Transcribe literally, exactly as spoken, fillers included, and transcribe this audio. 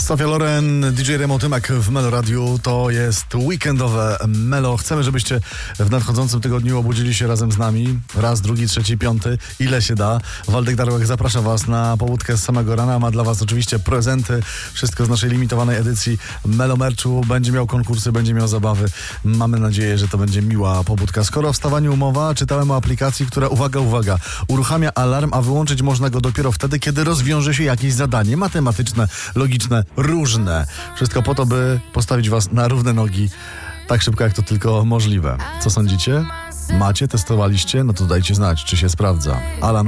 Sofia Loren, D J Remo Tymak w Melo Radiu. To jest weekendowe Melo. Chcemy, żebyście w nadchodzącym tygodniu obudzili się razem z nami. Raz, drugi, trzeci, piąty. Ile się da. Waldek Darłek zaprasza was na pobudkę z samego rana. Ma dla was oczywiście prezenty. Wszystko z naszej limitowanej edycji Melo Merchu. Będzie miał konkursy, będzie miał zabawy. Mamy nadzieję, że to będzie miła pobudka. Skoro o wstawaniu mowa, czytałem o aplikacji, która, uwaga, uwaga, uruchamia alarm, a wyłączyć można go dopiero wtedy, kiedy rozwiąże się jakieś zadanie matematyczne, logiczne, różne. Wszystko po to, by postawić was na równe nogi tak szybko, jak to tylko możliwe. Co sądzicie? Macie? Testowaliście? No to dajcie znać, czy się sprawdza. Alan